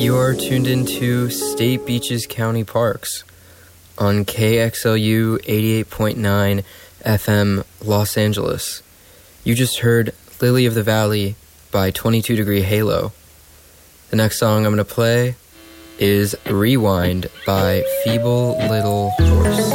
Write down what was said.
You are tuned into State Beaches County Parks on KXLU 88.9 FM Los Angeles. You just heard Lily of the Valley by 22 Degree Halo. The next song I'm going to play is Rewind by Feeble Little Horse.